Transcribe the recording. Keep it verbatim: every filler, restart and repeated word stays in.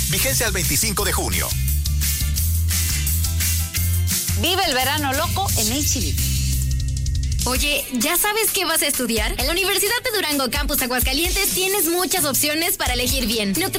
Vigencia al veinticinco de junio. Vive el verano loco en H E B. Oye, ¿ya sabes qué vas a estudiar? En la Universidad de Durango Campus Aguascalientes tienes muchas opciones para elegir bien. Nutrición